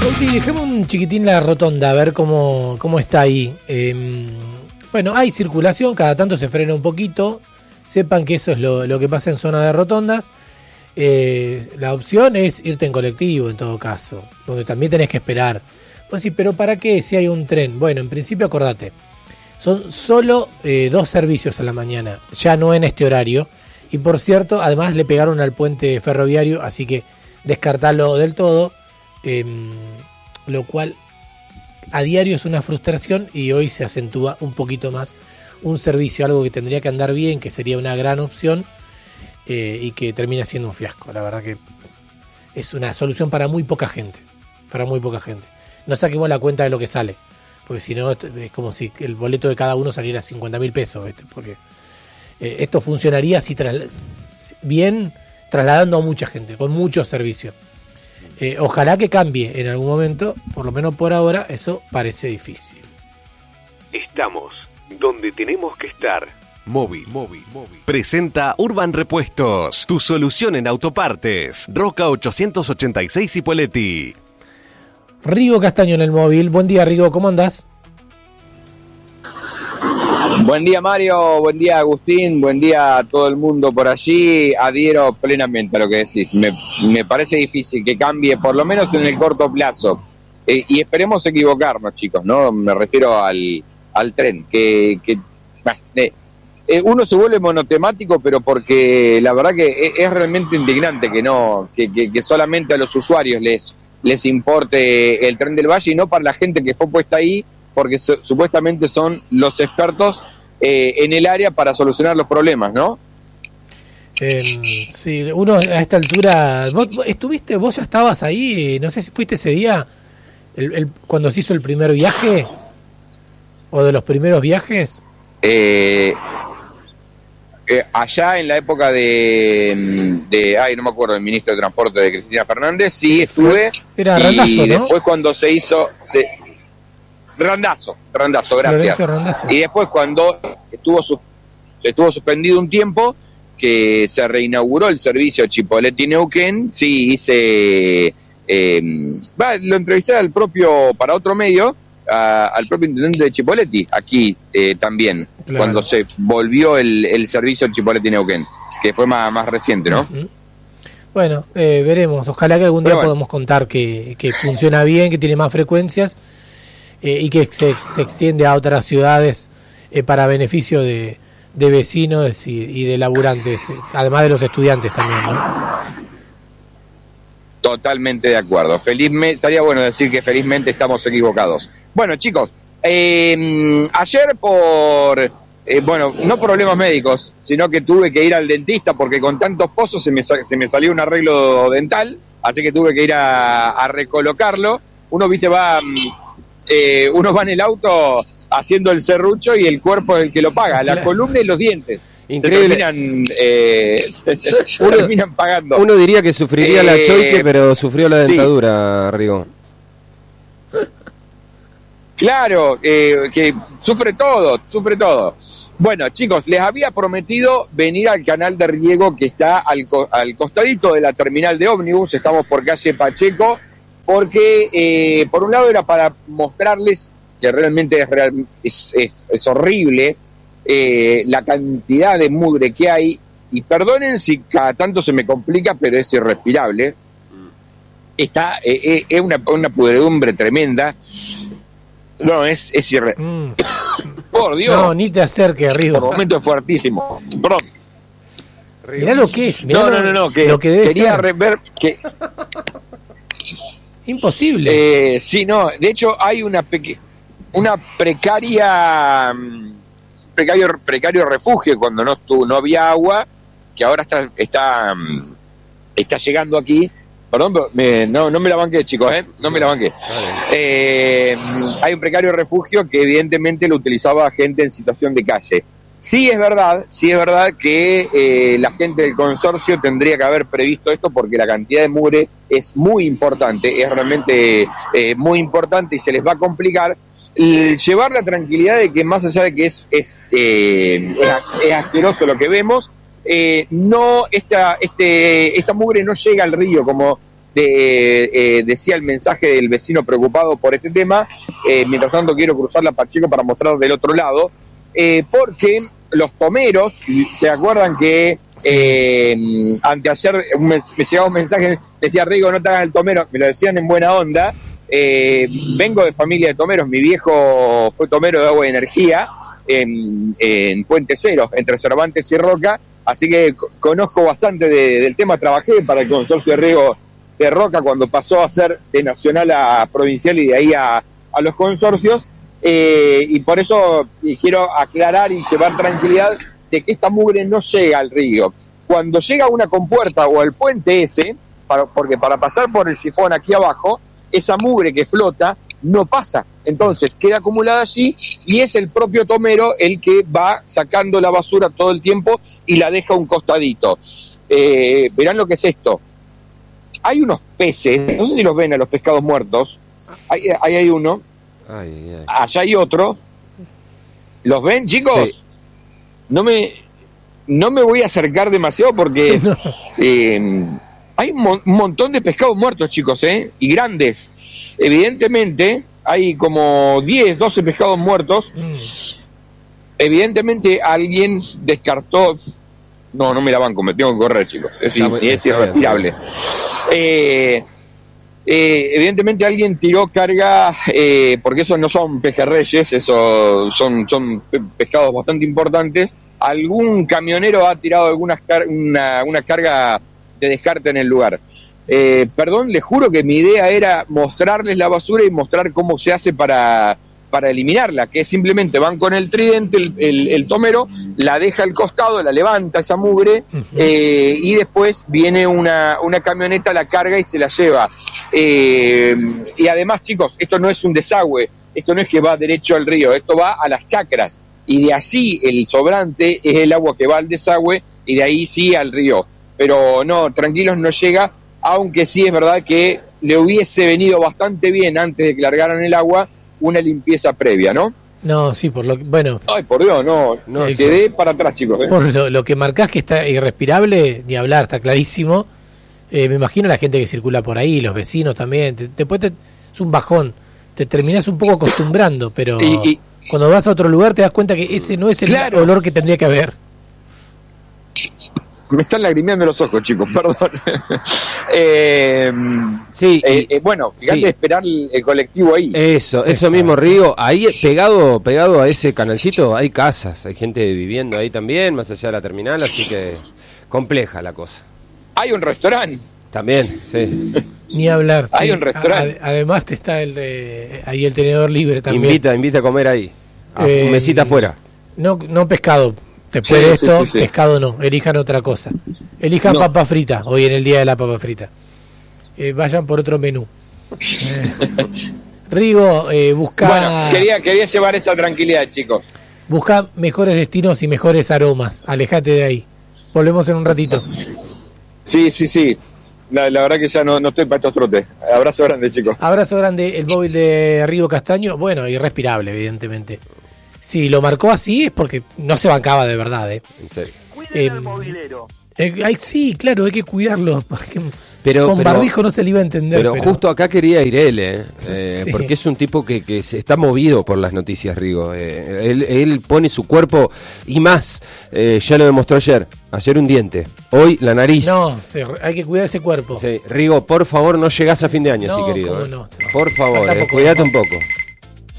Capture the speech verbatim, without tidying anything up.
Bauti, dejemos un chiquitín la rotonda, a ver cómo, cómo está ahí. Eh, bueno, hay circulación, cada tanto se frena un poquito. Sepan que eso es lo, lo que pasa en zona de rotondas. Eh, la opción es irte en colectivo, en todo caso, donde también tenés que esperar. Pues sí, pero ¿para qué si hay un tren? Bueno, en principio acordate, son solo eh, dos servicios a la mañana, ya no en este horario. Y por cierto, además le pegaron al puente ferroviario, así que descartarlo del todo. Eh, lo cual a diario es una frustración y hoy se acentúa un poquito más un servicio, algo que tendría que andar bien, que sería una gran opción eh, y que termina siendo un fiasco. La verdad que es una solución para muy poca gente, para muy poca gente. No saquemos la cuenta de lo que sale, porque si no es como si el boleto de cada uno saliera cincuenta mil pesos, ¿viste? Porque eh, esto funcionaría así tras, bien, trasladando a mucha gente, con muchos servicios. Eh, ojalá que cambie en algún momento, por lo menos por ahora, eso parece difícil. Estamos donde tenemos que estar. Móvil, móvil, móvil. Presenta Urban Repuestos, tu solución en autopartes. Roca ochocientos ochenta y seis Cipolletti. Rigo Castaño en el móvil. Buen día, Rigo, ¿cómo andás? Buen día, Mario, buen día, Agustín, buen día a todo el mundo por allí. Adhiero plenamente a lo que decís. Me, me parece difícil que cambie, por lo menos en el corto plazo. Eh, y esperemos equivocarnos, chicos, ¿no? Me refiero al, al tren, que, que eh, eh, uno se vuelve monotemático, pero porque la verdad que es, es realmente indignante que no, que, que, que solamente a los usuarios les, les importe el Tren del Valle y no para la gente que fue puesta ahí, porque su, supuestamente son los expertos eh, en el área para solucionar los problemas, ¿no? Eh, sí, uno a esta altura... ¿Vos estuviste, vos ya estabas ahí? No sé si fuiste ese día, el, el, cuando se hizo el primer viaje, o de los primeros viajes. Eh, eh, allá en la época de, de... Ay, no me acuerdo, el ministro de Transporte de Cristina Fernández, sí estuve. Era Randazzo, ¿no? Y después cuando se hizo... Se, Randazzo, Randazzo, gracias. Randazzo. Y después cuando estuvo estuvo suspendido un tiempo, que se reinauguró el servicio Chipolletti-Neuquén, sí hice, eh, va, lo entrevisté al propio, para otro medio, a, al propio intendente de Chipolletti, aquí eh, también, claro, cuando se volvió el, el servicio Chipolletti-Neuquén, que fue más, más reciente, ¿no? Uh-huh. Bueno, eh, veremos, ojalá que algún día bueno. podamos contar que, que funciona bien, que tiene más frecuencias, Eh, y que se, se extiende a otras ciudades eh, para beneficio de, de vecinos y, y de laburantes, eh, además de los estudiantes también, ¿no? Totalmente de acuerdo. Felizmente, estaría bueno decir que felizmente estamos equivocados. Bueno, chicos, eh, ayer por, eh, bueno, no problemas médicos, sino que tuve que ir al dentista porque con tantos pozos se me, se me salió un arreglo dental, así que tuve que ir a, a recolocarlo. Uno, viste, va... Eh, uno va en el auto haciendo el serrucho y el cuerpo es el que lo paga, la columna y los dientes. Increíble. Se terminan, eh, se uno, terminan pagando. Uno diría que sufriría eh, la choique, pero sufrió la dentadura, sí. Rigo. Claro, eh, que sufre todo, sufre todo. Bueno, chicos, les había prometido venir al canal de riego que está al, co- al costadito de la terminal de ómnibus, estamos por calle Pacheco, porque eh, por un lado era para mostrarles que realmente es, real, es, es, es horrible eh, la cantidad de mugre que hay, y perdonen si cada tanto se me complica, pero es irrespirable. Está, eh, eh, es una, una pudredumbre tremenda. No, es, es irre... Mm. Por Dios. No, ni te acerques, Rigo. Por momento es fuertísimo. Perdón. Mirá lo que es. Mirá no, lo, no, no, no, que, lo que debe quería ser. ver que... Imposible. Eh, sí, no, de hecho hay una peque- una precaria precario precario refugio cuando no estuvo, no había agua, que ahora está está está llegando aquí. Perdón, me, no no me la banqué, chicos, eh, no me la banqué. Eh, hay un precario refugio que evidentemente lo utilizaba gente en situación de calle. Sí es verdad, sí es verdad que eh, la gente del consorcio tendría que haber previsto esto porque la cantidad de mugre es muy importante, es realmente eh, muy importante y se les va a complicar. Y llevar la tranquilidad de que más allá de que es es, eh, es, es asqueroso lo que vemos, eh, no esta este esta mugre no llega al río como de, eh, decía el mensaje del vecino preocupado por este tema. Eh, mientras tanto quiero cruzar la Pacheco para mostrar del otro lado, eh, porque los tomeros, ¿se acuerdan que eh, anteayer me, me llegaba un mensaje, decía Rigo, no te hagas el tomero? Me lo decían en buena onda. Eh, vengo de familia de tomeros, mi viejo fue tomero de Agua y Energía en, en Puente Cero, entre Cervantes y Roca, así que conozco bastante de, del tema. Trabajé para el consorcio de riego de Roca cuando pasó a ser de nacional a provincial y de ahí a, a los consorcios, eh, y por eso quiero aclarar y llevar tranquilidad de que esta mugre no llega al río. Cuando llega a una compuerta o al puente ese, para, porque para pasar por el sifón aquí abajo, esa mugre que flota no pasa, entonces queda acumulada allí y es el propio tomero el que va sacando la basura todo el tiempo y la deja a un costadito. Eh, verán lo que es esto. Hay unos peces, no sé si los ven a los pescados muertos, ahí, ahí hay uno, ay, ay. Allá hay otro, ¿los ven, chicos? Sí. No me, no me voy a acercar demasiado porque no. eh, hay un, mon- un montón de pescados muertos, chicos, ¿eh? Y grandes. Evidentemente, hay como diez, doce pescados muertos. Mm. Evidentemente, alguien descartó... No, no me la banco, me tengo que correr, chicos. Es, no, es irrespirable. Eh, eh, evidentemente, alguien tiró carga, eh, porque esos no son pejerreyes, esos son, son pescados bastante importantes. Algún camionero ha tirado alguna car- una, una carga de descarte en el lugar. Eh, perdón, les juro que mi idea era mostrarles la basura y mostrar cómo se hace para, para eliminarla, que simplemente van con el tridente, el, el, el tomero, la deja al costado, la levanta esa mugre, uh-huh. eh, y después viene una, una camioneta, la carga y se la lleva. Eh, y además, chicos, esto no es un desagüe, esto no es que va derecho al río, esto va a las chacras, y de allí el sobrante es el agua que va al desagüe, y de ahí sí al río. Pero no, tranquilos, no llega, aunque sí es verdad que le hubiese venido bastante bien antes de que largaran el agua una limpieza previa, ¿no? No, sí, por lo que, bueno... Ay, por Dios, no, no eh, quedé para atrás, chicos. ¿eh? Por lo, lo que marcás que está irrespirable, ni hablar, está clarísimo. Eh, me imagino la gente que circula por ahí, los vecinos también, te, después te, es un bajón, te terminás un poco acostumbrando, pero y, y, cuando vas a otro lugar te das cuenta que ese no es el claro. olor que tendría que haber. Me están lagrimeando los ojos, chicos, perdón. eh, sí, eh, eh, bueno, fíjate, sí. esperar el, el colectivo ahí. Eso, eso Exacto. mismo, Rigo. Ahí pegado, pegado a ese canalcito hay casas, hay gente viviendo ahí también, más allá de la terminal, así que compleja la cosa. Hay un restaurante. También, sí. Ni hablar. Hay sí. un restaurante. A, además te está el eh, ahí el tenedor libre también. Invita, invita a comer ahí. A eh, mesita afuera. No, no pescado. Después sí, de esto, sí, sí, sí. pescado no, elijan otra cosa. Elijan no. papa frita, hoy en el día de la papa frita. Eh, vayan por otro menú. Eh, Rigo, eh, busca... Bueno, quería, quería llevar esa tranquilidad, chicos. Busca mejores destinos y mejores aromas. Alejate de ahí. Volvemos en un ratito. Sí, sí, sí. La, la verdad que ya no, no estoy para estos trotes. Abrazo grande, chicos. Abrazo grande. El móvil de Rigo Castaño, bueno, irrespirable, evidentemente. Si lo marcó así es porque no se bancaba de verdad, ¿eh? En serio. Cuiden eh, al movilero. Eh, ay, sí, claro, hay que cuidarlo. Pero, con pero, barbijo no se le iba a entender. Pero, pero... justo acá quería ir él, ¿eh? eh sí. Porque es un tipo que, que se está movido por las noticias, Rigo. Eh, él, él pone su cuerpo y más. Eh, ya lo demostró ayer. Ayer un diente. Hoy la nariz. No, se, hay que cuidar ese cuerpo. Sí. Rigo, por favor, no llegás a fin de año, no, sí, querido. ¿cómo ¿eh? no? Por favor, eh, cuídate un poco.